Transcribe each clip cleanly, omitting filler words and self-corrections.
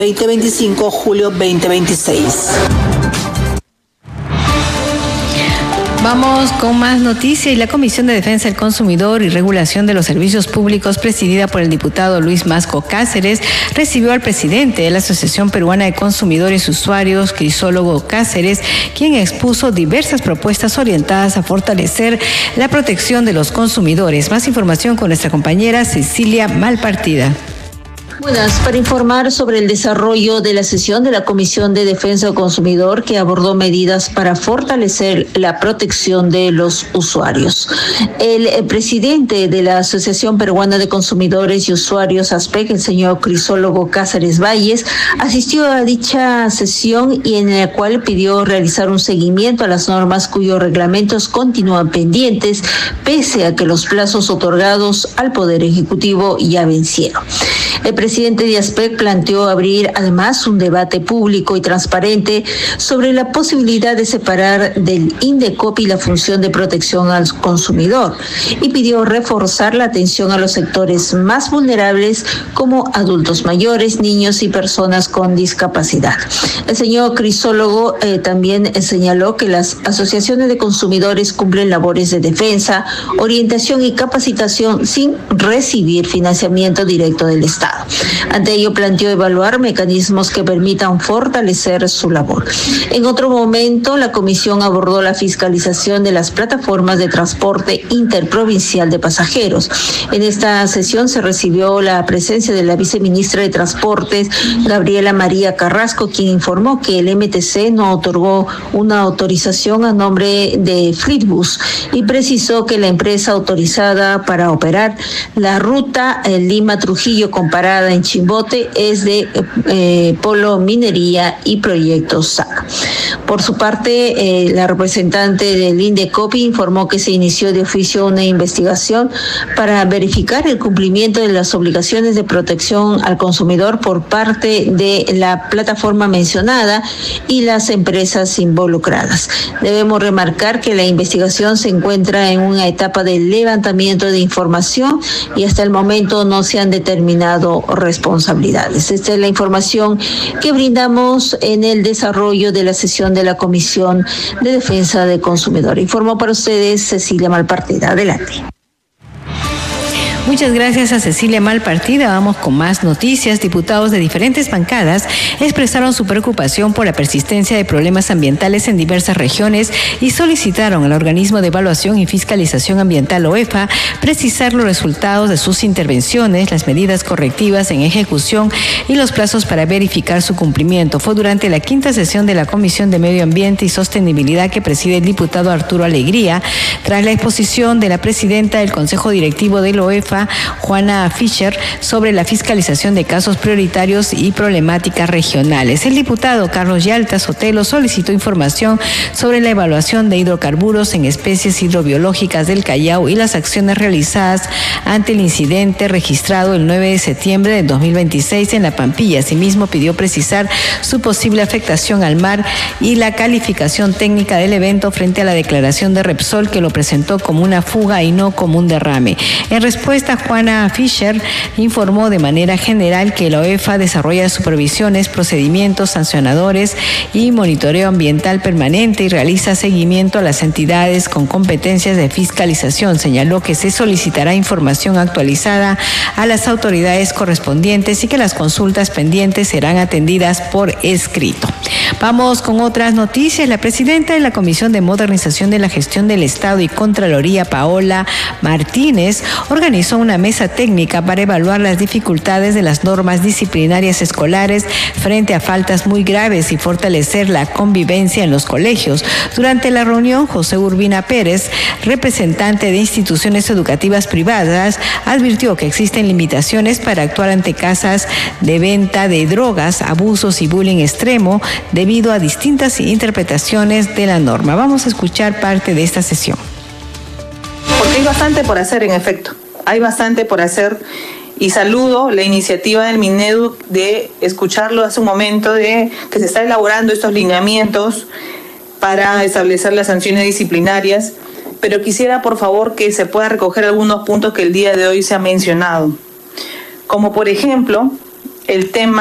2025, julio 2026. Vamos con más noticias. La Comisión de Defensa del Consumidor y Regulación de los Servicios Públicos, presidida por el diputado Luis Masco Cáceres, recibió al presidente de la Asociación Peruana de Consumidores y Usuarios, Crisólogo Cáceres, quien expuso diversas propuestas orientadas a fortalecer la protección de los consumidores. Más información con nuestra compañera Cecilia Malpartida. Buenas, para informar sobre el desarrollo de la sesión de la Comisión de Defensa del Consumidor, que abordó medidas para fortalecer la protección de los usuarios. El presidente de la Asociación Peruana de Consumidores y Usuarios, ASPEC, el señor Crisólogo Cáceres Valles, asistió a dicha sesión y en la cual pidió realizar un seguimiento a las normas cuyos reglamentos continúan pendientes, pese a que los plazos otorgados al Poder Ejecutivo ya vencieron. El presidente de ASPEC planteó abrir además un debate público y transparente sobre la posibilidad de separar del INDECOPI la función de protección al consumidor y pidió reforzar la atención a los sectores más vulnerables como adultos mayores, niños y personas con discapacidad. El señor Crisólogo también señaló que las asociaciones de consumidores cumplen labores de defensa, orientación y capacitación sin recibir financiamiento directo del Estado. Ante ello, planteó evaluar mecanismos que permitan fortalecer su labor. En otro momento, la comisión abordó la fiscalización de las plataformas de transporte interprovincial de pasajeros. En esta sesión se recibió la presencia de la viceministra de Transportes, Gabriela María Carrasco, quien informó que el MTC no otorgó una autorización a nombre de Flixbus y precisó que la empresa autorizada para operar la ruta Lima-Trujillo comparada en Chimbote es de Polo Minería y Proyectos SAC. Por su parte, la representante del INDECOPI informó que se inició de oficio una investigación para verificar el cumplimiento de las obligaciones de protección al consumidor por parte de la plataforma mencionada y las empresas involucradas. Debemos remarcar que la investigación se encuentra en una etapa de levantamiento de información y hasta el momento no se han determinado responsabilidades. Esta es la información que brindamos en el desarrollo de la sesión de la Comisión de Defensa del Consumidor. Informó para ustedes Cecilia Malpartida. Adelante. Muchas gracias a Cecilia Malpartida. Vamos con más noticias. Diputados de diferentes bancadas expresaron su preocupación por la persistencia de problemas ambientales en diversas regiones y solicitaron al organismo de evaluación y fiscalización ambiental OEFA precisar los resultados de sus intervenciones, las medidas correctivas en ejecución y los plazos para verificar su cumplimiento. Fue durante la quinta sesión de la Comisión de Medio Ambiente y Sostenibilidad que preside el diputado Arturo Alegría, tras la exposición de la presidenta del Consejo Directivo del OEFA, Juana Fischer, sobre la fiscalización de casos prioritarios y problemáticas regionales. El diputado Carlos Yalta Sotelo solicitó información sobre la evaluación de hidrocarburos en especies hidrobiológicas del Callao y las acciones realizadas ante el incidente registrado el 9 de septiembre de 2026 en La Pampilla. Asimismo, pidió precisar su posible afectación al mar y la calificación técnica del evento frente a la declaración de Repsol, que lo presentó como una fuga y no como un derrame. En respuesta, Juana Fischer informó de manera general que la OEFA desarrolla supervisiones, procedimientos sancionadores y monitoreo ambiental permanente y realiza seguimiento a las entidades con competencias de fiscalización. Señaló que se solicitará información actualizada a las autoridades correspondientes y que las consultas pendientes serán atendidas por escrito. Vamos con otras noticias. La presidenta de la Comisión de Modernización de la Gestión del Estado y Contraloría, Paola Martínez, organizó una mesa técnica para evaluar las dificultades de las normas disciplinarias escolares frente a faltas muy graves y fortalecer la convivencia en los colegios. Durante la reunión, José Urbina Pérez, representante de instituciones educativas privadas, advirtió que existen limitaciones para actuar ante casos de venta de drogas, abusos y bullying extremo debido a distintas interpretaciones de la norma. Vamos a escuchar parte de esta sesión. Porque hay bastante por hacer, en efecto. Hay bastante por hacer y saludo la iniciativa del Minedu de escucharlo hace un momento, de que se está elaborando estos lineamientos para establecer las sanciones disciplinarias, pero quisiera por favor que se pueda recoger algunos puntos que el día de hoy se ha mencionado, como por ejemplo el tema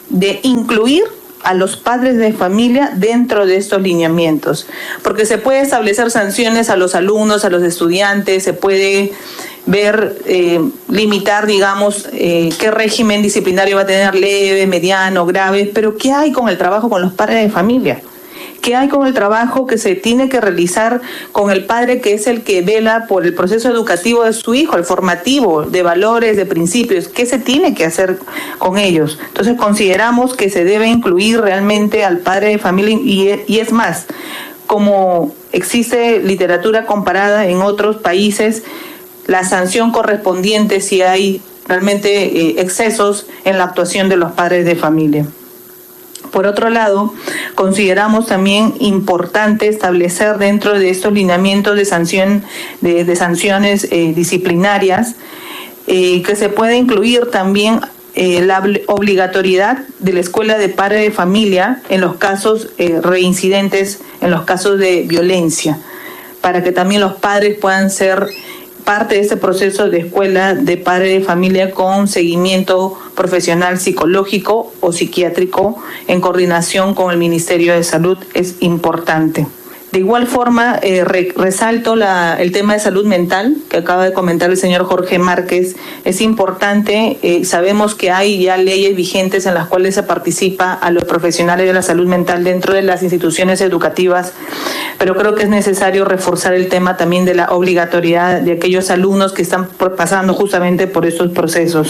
de incluir a los padres de familia dentro de estos lineamientos, porque se puede establecer sanciones a los alumnos, a los estudiantes, se puede ver, limitar, digamos, qué régimen disciplinario va a tener, leve, mediano, grave, pero ¿qué hay con el trabajo con los padres de familia? ¿Qué hay con el trabajo que se tiene que realizar con el padre, que es el que vela por el proceso educativo de su hijo, el formativo, de valores, de principios? ¿Qué se tiene que hacer con ellos? Entonces consideramos que se debe incluir realmente al padre de familia y es más, como existe literatura comparada en otros países, la sanción correspondiente si hay realmente excesos en la actuación de los padres de familia. Por otro lado, consideramos también importante establecer dentro de estos lineamientos de sanciones disciplinarias que se puede incluir también la obligatoriedad de la escuela de padre de familia en los casos reincidentes, en los casos de violencia, para que también los padres puedan ser parte de este proceso de escuela de padre de familia con seguimiento profesional psicológico o psiquiátrico en coordinación con el Ministerio de Salud es importante. De igual forma, resalto el tema de salud mental que acaba de comentar el señor Jorge Márquez. Es importante, sabemos que hay ya leyes vigentes en las cuales se participa a los profesionales de la salud mental dentro de las instituciones educativas, pero creo que es necesario reforzar el tema también de la obligatoriedad de aquellos alumnos que están pasando justamente por estos procesos.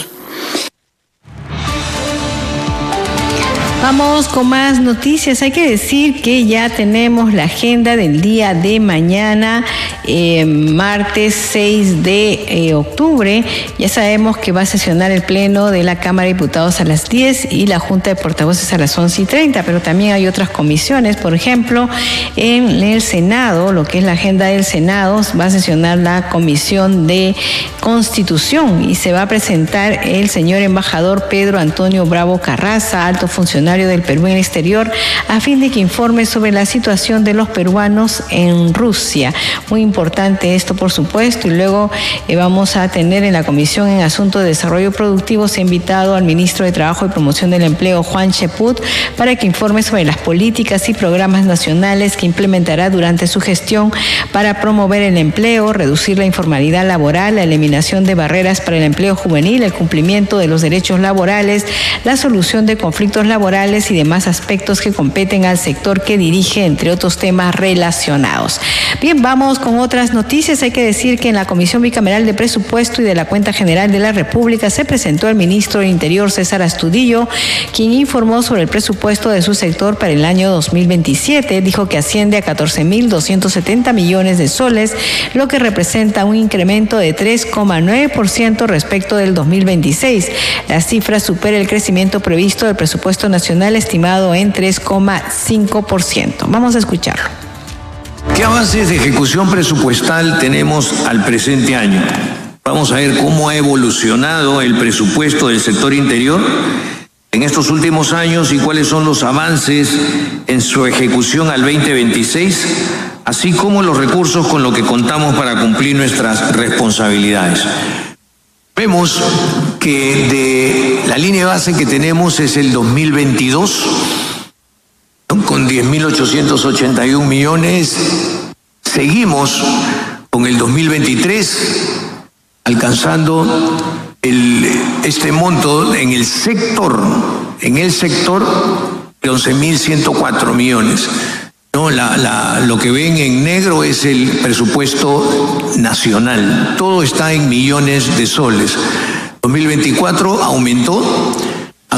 Vamos con más noticias. Hay que decir que ya tenemos la agenda del día de mañana, martes 6 de octubre. Ya sabemos que va a sesionar el Pleno de la Cámara de Diputados a las 10 y la Junta de Portavoces a las 11:30, pero también hay otras comisiones. Por ejemplo, en el Senado, lo que es la agenda del Senado, va a sesionar la Comisión de Constitución y se va a presentar el señor embajador Pedro Antonio Bravo Carraza, alto funcionario del Perú en el exterior, a fin de que informe sobre la situación de los peruanos en Rusia. Muy importante esto, por supuesto, y luego vamos a tener en la Comisión en Asuntos de Desarrollo Productivo, se ha invitado al ministro de Trabajo y Promoción del Empleo, Juan Cheput, para que informe sobre las políticas y programas nacionales que implementará durante su gestión para promover el empleo, reducir la informalidad laboral, la eliminación de barreras para el empleo juvenil, el cumplimiento de los derechos laborales, la solución de conflictos laborales y demás aspectos que competen al sector que dirige, entre otros temas relacionados. Bien, vamos con otras noticias. Hay que decir que en la Comisión Bicameral de Presupuesto y de la Cuenta General de la República se presentó el ministro del Interior, César Astudillo, quien informó sobre el presupuesto de su sector para el año 2027. Dijo que asciende a 14.270 millones de soles, lo que representa un incremento de 3,9% respecto del 2026. La cifra supera el crecimiento previsto del presupuesto nacional estimado en 3,5%. Vamos a escucharlo. ¿Qué avances de ejecución presupuestal tenemos al presente año? Vamos a ver cómo ha evolucionado el presupuesto del sector interior en estos últimos años y cuáles son los avances en su ejecución al 2026, así como los recursos con los que contamos para cumplir nuestras responsabilidades. Vemos que de la línea base que tenemos es el 2022, con 10.881 millones. Seguimos con el 2023, alcanzando este monto en el sector de 11.104 millones. No, lo que ven en negro es el presupuesto nacional. Todo está en millones de soles. 2024 aumentó a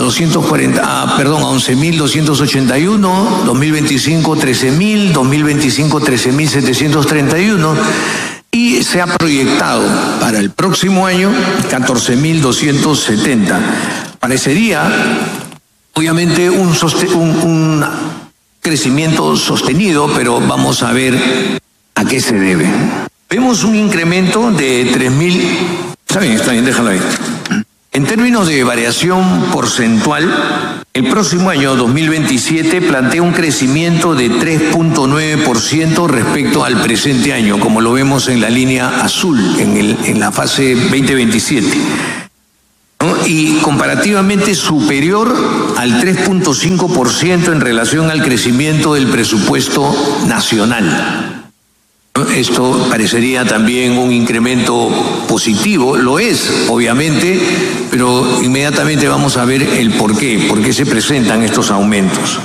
11.281, 2025 13.000, 2025 13.731 y se ha proyectado para el próximo año 14.270. Parecería, obviamente, un crecimiento sostenido, pero vamos a ver a qué se debe. Vemos un incremento de 3.000. Está bien, déjalo ahí. En términos de variación porcentual, el próximo año 2027 plantea un crecimiento de 3,9% respecto al presente año, como lo vemos en la línea azul, en la fase 2027. y comparativamente superior al 3.5% en relación al crecimiento del presupuesto nacional. Esto parecería también un incremento positivo, lo es, obviamente, pero inmediatamente vamos a ver el por qué se presentan estos aumentos.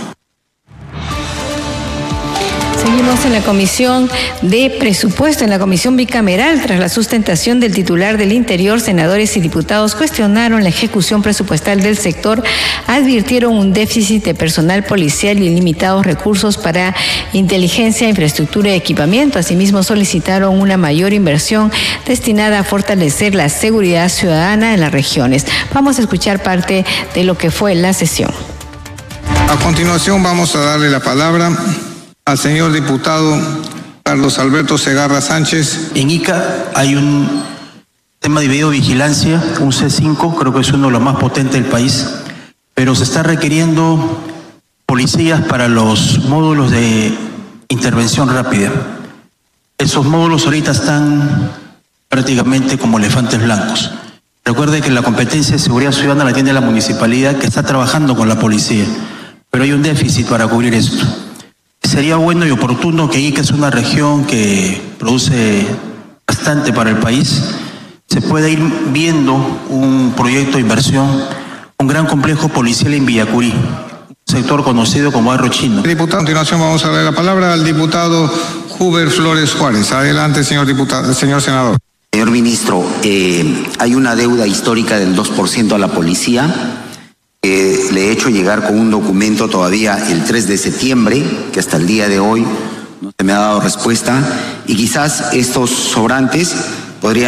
Seguimos en la Comisión de Presupuesto, en la Comisión Bicameral. Tras la sustentación del titular del Interior, senadores y diputados cuestionaron la ejecución presupuestal del sector, advirtieron un déficit de personal policial y limitados recursos para inteligencia, infraestructura y equipamiento. Asimismo, solicitaron una mayor inversión destinada a fortalecer la seguridad ciudadana en las regiones. Vamos a escuchar parte de lo que fue la sesión. A continuación vamos a darle la palabra al señor diputado Carlos Alberto Segarra Sánchez. En Ica hay un tema de videovigilancia, un C5, creo que es uno de los más potentes del país, pero se está requiriendo policías para los módulos de intervención rápida. Esos módulos ahorita están prácticamente como elefantes blancos. Recuerde que la competencia de seguridad ciudadana la tiene la municipalidad, que está trabajando con la policía, pero hay un déficit para cubrir esto. Sería bueno y oportuno que Ica es una región que produce bastante para el país. Se puede ir viendo un proyecto de inversión, un gran complejo policial en Villacurí, un sector conocido como Barrio Chino. Diputado, a continuación vamos a darle la palabra al diputado Huber Flores Juárez. Adelante, señor diputado, señor senador. Señor ministro, hay una deuda histórica del 2% a la policía. Le he hecho llegar con un documento todavía el 3 de septiembre, que hasta el día de hoy no se me ha dado respuesta, y quizás estos sobrantes podría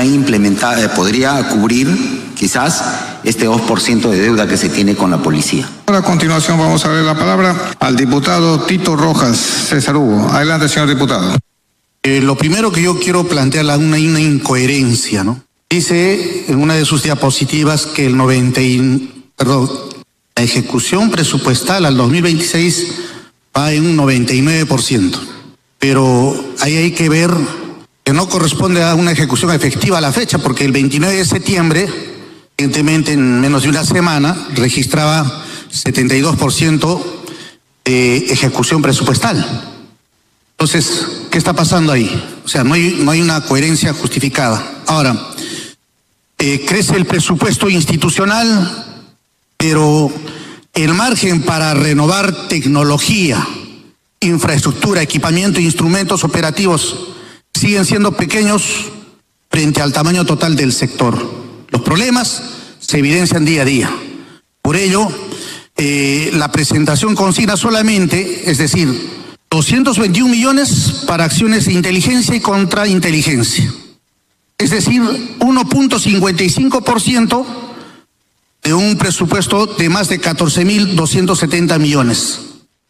cubrir quizás este 2% de deuda que se tiene con la policía. A continuación vamos a darle la palabra al diputado Tito Rojas César Hugo. Adelante, señor diputado. Lo primero que yo quiero plantear es una incoherencia, ¿no? Dice en una de sus diapositivas que la ejecución presupuestal al 2026 va en un 99%, pero ahí hay que ver que no corresponde a una ejecución efectiva a la fecha, porque el 29 de septiembre, evidentemente en menos de una semana, registraba 72% de ejecución presupuestal. Entonces, ¿qué está pasando ahí? O sea, no hay una coherencia justificada. Ahora, crece el presupuesto institucional, pero el margen para renovar tecnología, infraestructura, equipamiento e instrumentos operativos siguen siendo pequeños frente al tamaño total del sector. Los problemas se evidencian día a día. Por ello, la presentación consigna solamente, es decir, 221 millones para acciones de inteligencia y contrainteligencia. Es decir, 1.55% de un presupuesto de más de 14.270 millones.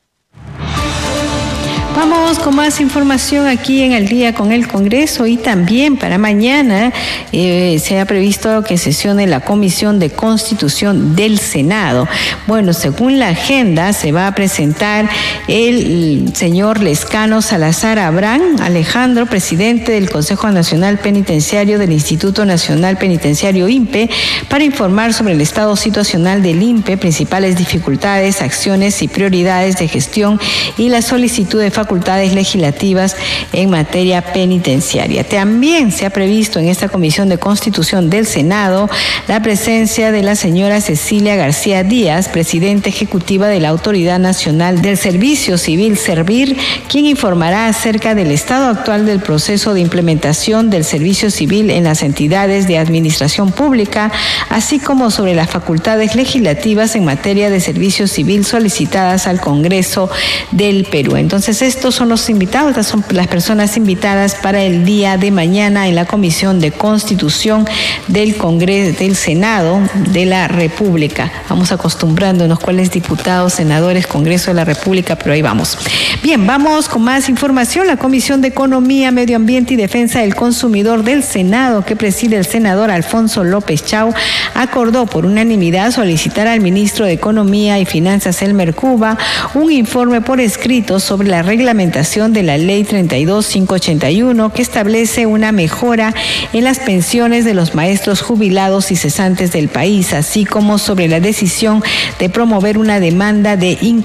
Vamos con más información aquí en El Día con el Congreso, y también para mañana se ha previsto que sesione la Comisión de Constitución del Senado. Bueno, según la agenda se va a presentar el señor Lescano Salazar Abrán Alejandro, presidente del Consejo Nacional Penitenciario del Instituto Nacional Penitenciario INPE, para informar sobre el estado situacional del INPE, principales dificultades, acciones y prioridades de gestión y la solicitud de facultades legislativas en materia penitenciaria. También se ha previsto en esta Comisión de Constitución del Senado la presencia de la señora Cecilia García Díaz, presidenta ejecutiva de la Autoridad Nacional del Servicio Civil, Servir, quien informará acerca del estado actual del proceso de implementación del servicio civil en las entidades de administración pública, así como sobre las facultades legislativas en materia de servicio civil solicitadas al Congreso del Perú. Entonces, estos son los invitados, estas son las personas invitadas para el día de mañana en la Comisión de Constitución del Congreso, del Senado de la República. Vamos acostumbrándonos cuáles diputados, senadores, Congreso de la República, pero ahí vamos. Bien, vamos con más información. La Comisión de Economía, Medio Ambiente y Defensa del Consumidor del Senado, que preside el senador Alfonso López Chau, acordó por unanimidad solicitar al ministro de Economía y Finanzas, Elmer Cuba, un informe por escrito sobre la reglamentación reglamentación de la Ley 32.581, que establece una mejora en las pensiones de los maestros jubilados y cesantes del país, así como sobre la decisión de promover una demanda de